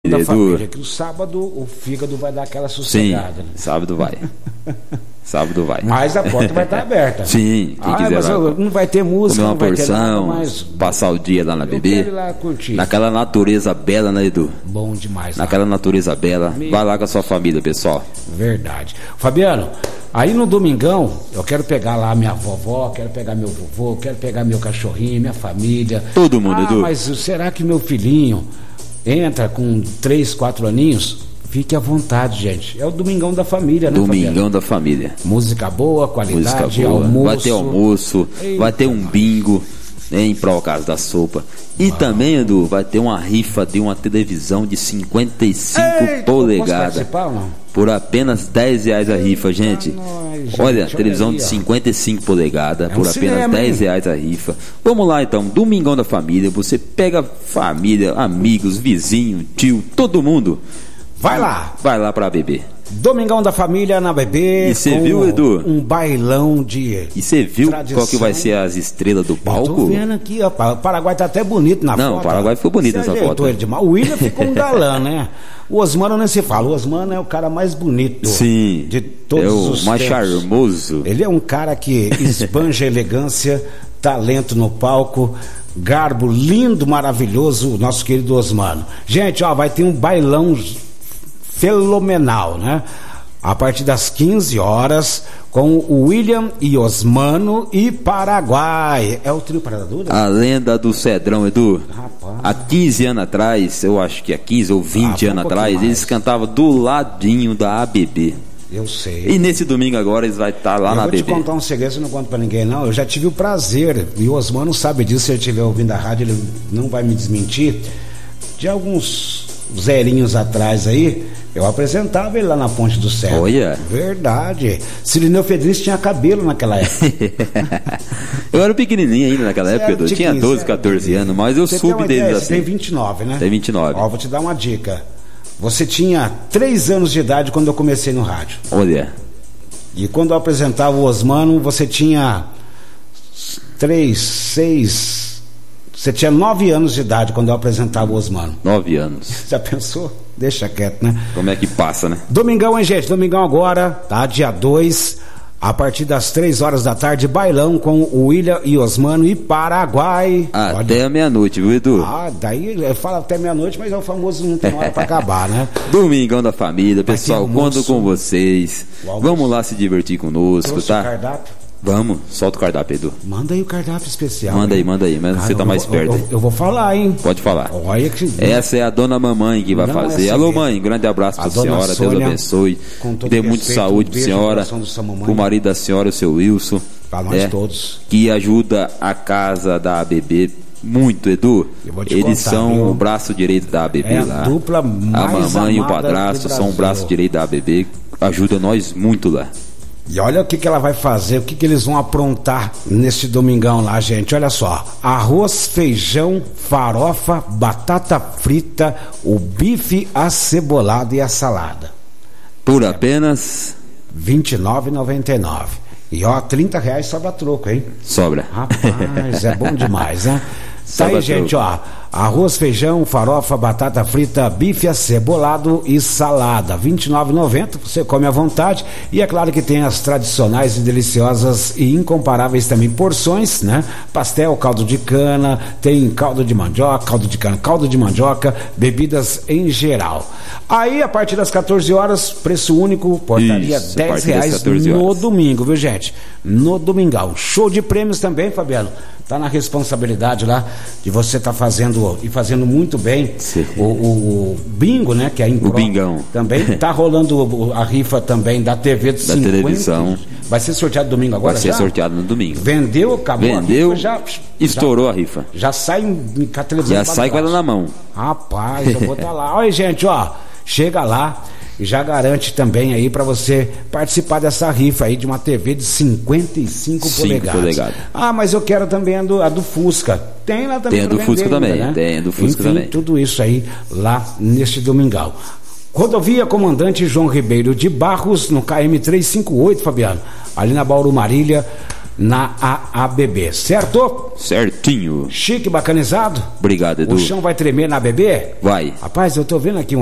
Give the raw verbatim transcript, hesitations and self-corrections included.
da família, que o sábado o fígado vai dar aquela sossegada. Sim, né? sábado vai. Sábado vai. Mas a porta vai estar aberta. Sim, quem ah, quiser mas vai, não vai ter música, comer uma não vai porção, ter nada, mas passar o dia lá na B B. Lá curtir. Naquela natureza bela, né, Edu? Bom demais. Naquela lá. natureza bela. Me... Vai lá com a sua família, pessoal. Verdade. Fabiano, aí no domingão, eu quero pegar lá minha vovó, quero pegar meu vovô, quero pegar meu cachorrinho, minha família. Todo mundo, ah, Edu. Mas será que meu filhinho entra com três, quatro aninhos? Fique à vontade, gente. É o Domingão da Família, né, Domingão Fabiano? da Família. Música boa, qualidade, Música boa. almoço. Vai ter almoço, Eita, vai ter um bingo, né, em prol caso da sopa. E ah. também, Edu, vai ter uma rifa de uma televisão de cinquenta e cinco Eita, polegadas. Posso participar ou não? Por apenas dez reais a rifa, gente. Nós, gente. Olha, televisão olha aí, de cinquenta e cinco polegadas, é por um apenas cinema, dez reais a rifa. Vamos lá então, Domingão da Família. Você pega família, amigos, vizinho, tio, todo mundo. Vai lá. Vai lá pra B B. Domingão da Família na B B. E você viu, Edu? Um bailão de E você viu tradição. Qual que vai ser as estrelas do palco? Eu tô vendo aqui, ó. O Paraguai tá até bonito na Não, foto. Não, o Paraguai ficou bonito nessa foto. Ele demais. O William ficou um galã, né? O Osmano nem se fala. O Osmano é o cara mais bonito. Sim. De todos é o os mais tempos. charmoso. Ele é um cara que esbanja elegância, talento no palco. Garbo lindo, maravilhoso, o nosso querido Osmano. Gente, ó, vai ter um bailão fenomenal, né? A partir das quinze horas, com o William e Osmano e Paraguai. É o trio Parada Dura? A lenda do Cedrão, Edu. Rapaz. Há quinze anos atrás, eu acho que há quinze ou vinte ah, anos um atrás, mais. Eles cantavam do ladinho da A B B. Eu sei. E nesse domingo agora eles vão estar lá eu na B B. Eu vou te contar um segredo, eu não conto pra ninguém não. Eu já tive o prazer, e o Osmano sabe disso, se ele estiver ouvindo a rádio, ele não vai me desmentir. De alguns zerinhos atrás aí, eu apresentava ele lá na Ponte do Céu. Olha. Verdade. Cirineu Fedriz tinha cabelo naquela época. Eu era pequenininho ainda naquela Você época, eu tinha doze, catorze anos, mas eu Você soube deles ideia, assim. Você tem vinte e nove, né? Tem vinte e nove. Ó, vou te dar uma dica. Você tinha três anos de idade quando eu comecei no rádio. Olha. E quando eu apresentava o Osmano, você tinha três, seis... Você tinha nove anos de idade quando eu apresentava o Osmano. Nove anos. Já pensou? Deixa quieto, né? Como é que passa, né? Domingão, hein, gente? Domingão agora, tá? Dia dois, a partir das três horas da tarde, bailão com o William e Osmano e Paraguai. Até a meia-noite, viu, Edu? Ah, daí eu falo até meia-noite, mas é o famoso não tem hora pra acabar, né? Domingão da Família, pessoal, conto com vocês. Vamos lá se divertir conosco, Trouxe tá? O cardápio? Vamos, solta o cardápio, Edu. Manda aí o cardápio especial. Manda hein? aí, manda aí, mas Cara, você tá mais vou, perto eu, aí. Eu, eu vou falar, hein? Pode falar. Olha que... Essa é a dona mamãe que vai Não, fazer. Alô, mãe, grande abraço pra senhora, Sônia, Deus abençoe. Dê muita saúde pra senhora, pro marido da senhora, o seu Wilson. Pra nós é, todos. Que ajuda a casa da A B B muito, Edu. Eles contar, são viu? O braço direito da A B B é lá. A dupla mais a mamãe e o amada padrasto são o braço direito da A B B. Ajuda nós muito lá. E olha o que, que ela vai fazer, o que, que eles vão aprontar neste domingão lá, gente. Olha só, arroz, feijão, farofa, batata frita, o bife acebolado e a salada. Por apenas vinte e nove reais e noventa e nove centavos. E ó, trinta reais sobra troco, hein? Sobra. Rapaz, é bom demais, né? Tá aí, gente, ó. Arroz, feijão, farofa, batata frita, bife acebolado e salada. vinte e nove reais e noventa centavos. Você come à vontade. E é claro que tem as tradicionais e deliciosas e incomparáveis também porções, né? Pastel, caldo de cana, tem caldo de mandioca, caldo de cana, caldo de mandioca, bebidas em geral. Aí, a partir das quatorze horas, preço único, portaria Isso, dez reais no domingo, viu, gente? No domingão. Show de prêmios também, Fabiano. Tá na responsabilidade lá de você estar tá fazendo e fazendo muito bem o, o, o bingo, né? Que é o bingão. Também tá rolando a rifa também da T V de da cinquenta. Televisão. Vai ser sorteado domingo agora? Vai ser já? sorteado no domingo. Vendeu, acabou. Vendeu, a rifa, já estourou já, a rifa. Já sai com a televisão. Já sai com ela na mão. Rapaz, eu vou estar tá lá. Olha, gente, ó, chega lá. E já garante também aí para você participar dessa rifa aí de uma T V de cinquenta e cinco polegadas. Ah, mas eu quero também a do, a do Fusca. Tem lá também. Tem a do Fusca ainda, também, né? tem a do Fusca Enfim, também. Tudo isso aí lá neste domingão. Rodovia Comandante João Ribeiro de Barros, no K M trezentos e cinquenta e oito, Fabiano. Ali na Bauru Marília, na A A B B, certo? Certinho. Chique, bacanizado? Obrigado, Edu. O chão vai tremer na A B B? Vai. Rapaz, eu tô vendo aqui um